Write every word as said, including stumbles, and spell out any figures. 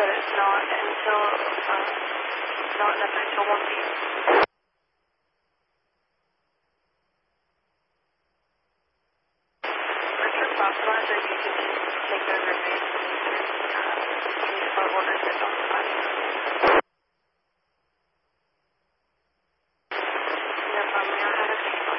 but it's not until, um, not enough until one p m Richard Foxlines, or you can take over base. Uh, you need to put orders on the